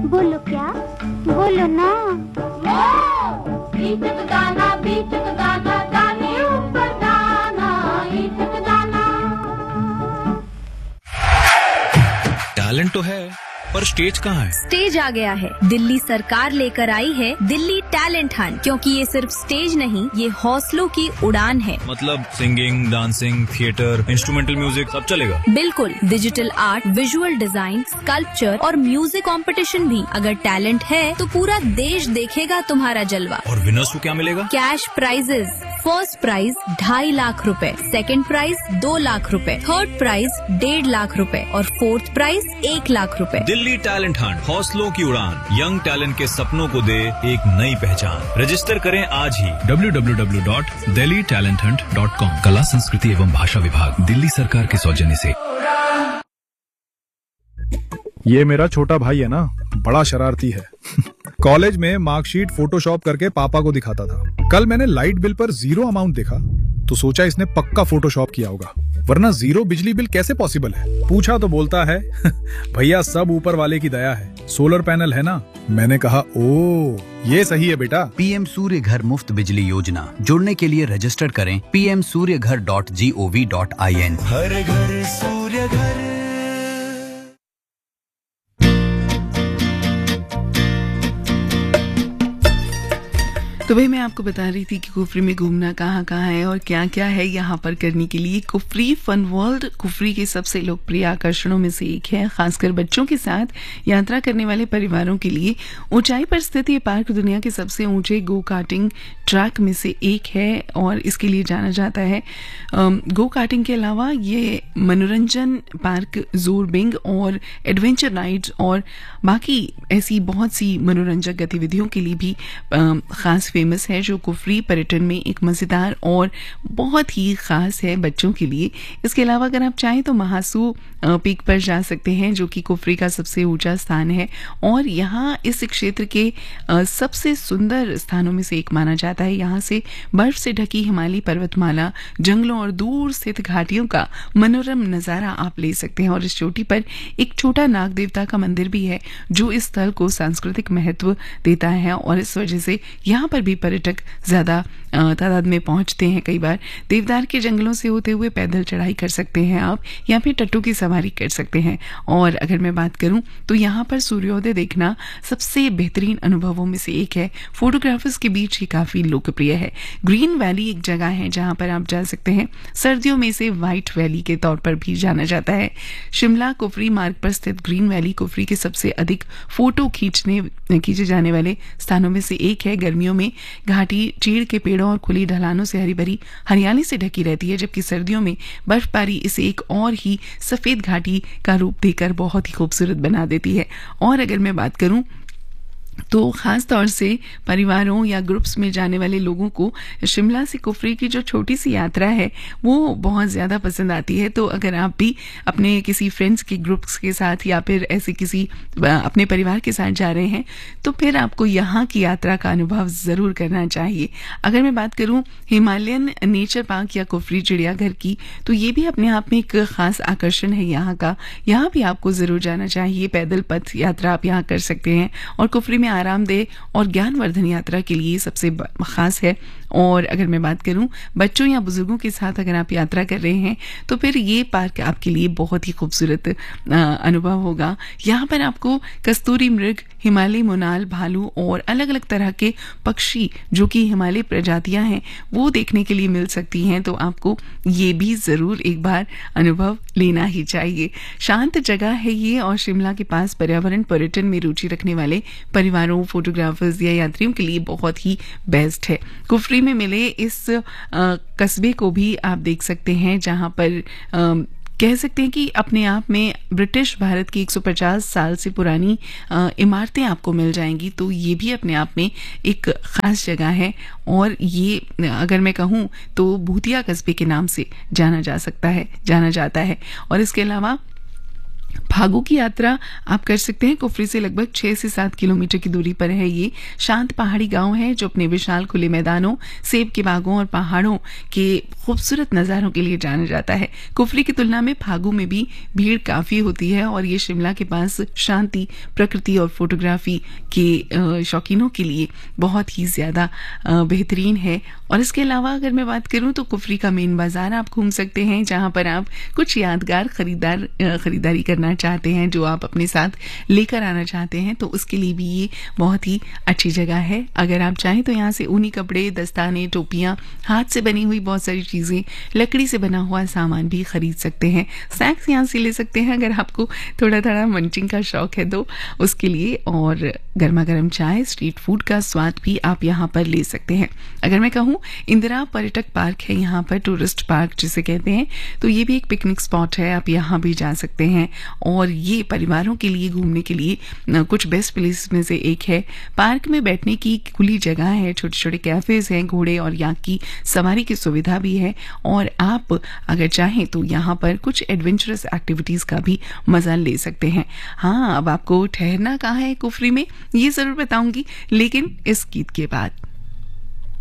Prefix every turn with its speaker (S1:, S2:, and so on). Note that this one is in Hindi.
S1: बोलो क्या? बोलो ना।
S2: बीच गाना दाने ऊपर दाना, बीच दाना।
S3: टैलेंट तो है, पर स्टेज कहाँ है?
S4: स्टेज आ गया है। दिल्ली सरकार लेकर आई है दिल्ली टैलेंट हंट, क्योंकि ये सिर्फ स्टेज नहीं, ये हौसलों की उड़ान है।
S3: मतलब singing, dancing, theatre, instrumental music सब चलेगा?
S4: बिल्कुल, digital art, visual design, sculpture और म्यूजिक कंपटीशन भी। अगर टैलेंट है तो पूरा देश देखेगा तुम्हारा जलवा।
S3: और विनर्स को क्या मिलेगा?
S4: Cash prices. First prize 2.5 lakh रुपए, सेकंड प्राइज 2 लाख रुपए, थर्ड प्राइज 1.5 लाख रुपए और फोर्थ प्राइज 1 लाख रुपए।
S3: दिल्ली टैलेंट हंट, हौसलों की उड़ान, यंग टैलेंट के सपनों को दे एक नई पहचान। रजिस्टर करें आज ही www.delhitalenthunt.com।
S5: कला, संस्कृति एवं भाषा विभाग, दिल्ली सरकार के सौजन्य से।
S6: ये मेरा छोटा भाई है ना, बड़ा शरारती है। कॉलेज में मार्कशीट फोटोशॉप करके पापा को दिखाता था। कल मैंने लाइट बिल पर 0 अमाउंट देखा तो सोचा इसने पक्का फोटोशॉप किया होगा, वरना 0 बिजली बिल कैसे पॉसिबल है। पूछा तो बोलता है भैया सब ऊपर वाले की दया है, सोलर पैनल है ना। मैंने कहा ओ ये सही है बेटा।
S5: पीएम सूर्य घर मुफ्त बिजली योजना, जुड़ने के लिए रजिस्टर करें pmsuryaghar.gov.in।
S7: हर घर सूर्य घर।
S8: तो भाई मैं आपको बता रही थी कि कुफरी में घूमना कहाँ कहाँ है और क्या क्या है यहाँ पर करने के लिए। कुफरी फन वर्ल्ड कुफरी के सबसे लोकप्रिय आकर्षणों में से एक है। खासकर बच्चों के साथ यात्रा करने वाले परिवारों के लिए ऊंचाई पर स्थित ये पार्क दुनिया के सबसे ऊंचे गो कार्टिंग ट्रैक में से एक है और इसके लिए जाना जाता है। गो कार्टिंग के अलावा ये मनोरंजन पार्क, जोरबिंग और एडवेंचर राइड्स और बाकी ऐसी बहुत सी मनोरंजक गतिविधियों के लिए भी खास फेमस है, जो कुफरी पर्यटन में एक मजेदार और बहुत ही खास है बच्चों के लिए। इसके अलावा अगर आप चाहें तो महासू पीक पर जा सकते हैं, जो कि कुफरी का सबसे ऊंचा स्थान है और यहाँ इस क्षेत्र के सबसे सुंदर स्थानों में से एक माना जाता है। यहाँ से बर्फ से ढकी हिमालयी पर्वतमाला, जंगलों और दूर स्थित घाटियों का मनोरम नजारा आप ले सकते हैं। और इस चोटी पर एक छोटा नाग देवता का मंदिर भी है, जो इस स्थल को सांस्कृतिक महत्व देता है और इस वजह से यहाँ पर भी पर्यटक ज्यादा तादाद में पहुंचते हैं। कई बार देवदार के जंगलों से होते हुए पैदल चढ़ाई कर सकते हैं आप, या फिर टट्टू की सवारी कर सकते हैं। और अगर मैं बात करूं तो यहाँ पर सूर्योदय देखना सबसे बेहतरीन अनुभवों में से एक है। फोटोग्राफर्स के बीच ये काफी लोकप्रिय है। ग्रीन वैली एक जगह है जहां पर आप जा सकते हैं। सर्दियों में इसे व्हाइट वैली के तौर पर भी जाना जाता है। शिमला कुफरी मार्ग पर स्थित ग्रीन वैली कुफरी के सबसे अधिक फोटो खींचे जाने वाले स्थानों में से एक है। गर्मियों में घाटी चीड़ के पेड़ों और खुली ढलानों से हरी भरी हरियाली से ढकी रहती है, जबकि सर्दियों में बर्फबारी इसे एक और ही सफेद घाटी का रूप देकर बहुत ही खूबसूरत बना देती है। और अगर मैं बात करूं तो खास तौर से परिवारों या ग्रुप्स में जाने वाले लोगों को शिमला से कुफरी की जो छोटी सी यात्रा है वो बहुत ज़्यादा पसंद आती है। तो अगर आप भी अपने किसी फ्रेंड्स के ग्रुप्स के साथ या फिर ऐसे किसी अपने परिवार के साथ जा रहे हैं तो फिर आपको यहाँ की यात्रा का अनुभव ज़रूर करना चाहिए। अगर मैं बात करूँ हिमालयन नेचर पार्क या कुफरी चिड़ियाघर की, तो ये भी अपने आप में एक खास आकर्षण है यहाँ का। यहाँ भी आपको ज़रूर जाना चाहिए। पैदल पथ यात्रा आप यहाँ कर सकते हैं और कुफरी आरामदेह और ज्ञानवर्धन यात्रा के लिए सबसे खास है। और अगर मैं बात करूं बच्चों या बुजुर्गों के साथ अगर आप यात्रा कर रहे हैं तो फिर ये पार्क आपके लिए बहुत ही खूबसूरत अनुभव होगा। यहाँ पर आपको कस्तूरी मृग, हिमालयी मोनाल, भालू और अलग अलग तरह के पक्षी जो कि हिमालयी प्रजातियां हैं वो देखने के लिए मिल सकती हैं। तो आपको ये भी जरूर एक बार अनुभव लेना ही चाहिए। शांत जगह है ये और शिमला के पास पर्यावरण पर्यटन में रुचि रखने वाले परिवारों, फोटोग्राफर्स या यात्रियों के लिए बहुत ही बेस्ट है। कुफरी में मिले इस कस्बे को भी आप देख सकते हैं, जहां पर कह सकते हैं कि अपने आप में ब्रिटिश भारत की 150 साल से पुरानी इमारतें आपको मिल जाएंगी। तो ये भी अपने आप में एक खास जगह है और ये अगर मैं कहूँ तो भूतिया कस्बे के नाम से जाना जाता है। और इसके अलावा फागू की यात्रा आप कर सकते हैं। कुफरी से लगभग 6 से 7 किलोमीटर की दूरी पर है। ये शांत पहाड़ी गांव है जो अपने विशाल खुले मैदानों, सेब के बागों और पहाड़ों के खूबसूरत नज़ारों के लिए जाना जाता है। कुफरी की तुलना में फागू में भी भीड़ काफ़ी होती है और ये शिमला के पास शांति, प्रकृति और फोटोग्राफी के शौकीनों के लिए बहुत ही ज़्यादा बेहतरीन है। और इसके अलावा अगर मैं बात करूं तो कुफरी का मेन बाजार आप घूम सकते हैं, जहां पर आप कुछ यादगार खरीदारी करना चाहते हैं जो आप अपने साथ लेकर आना चाहते हैं, तो उसके लिए भी ये बहुत ही अच्छी जगह है। अगर आप चाहें तो यहाँ से ऊनी कपड़े, दस्ताने, टोपियां, हाथ से बनी हुई बहुत सारी चीज़ें, लकड़ी से बना हुआ सामान भी खरीद सकते हैं। स्नैक्स यहाँ से ले सकते हैं अगर आपको थोड़ा थोड़ा मंचिंग का शौक है तो उसके लिए, और गर्मा गर्म चाय, स्ट्रीट फूड का स्वाद भी आप यहाँ पर ले सकते हैं। अगर मैं कहूँ इंदिरा पर्यटक पार्क है यहाँ पर, टूरिस्ट पार्क जिसे कहते हैं, तो ये भी एक पिकनिक स्पॉट है, आप यहाँ भी जा सकते हैं। और ये परिवारों के लिए घूमने के लिए कुछ बेस्ट प्लेस में से एक है। पार्क में बैठने की खुली जगह है, छोटे छोटे कैफेज हैं, घोड़े और याक की सवारी की सुविधा भी है, और आप अगर चाहें तो यहाँ पर कुछ एडवेंचरस एक्टिविटीज का भी मजा ले सकते हैं। हाँ, अब आपको ठहरना कहाँ है कुफरी में ये जरूर बताऊंगी, लेकिन इस गीत के बाद।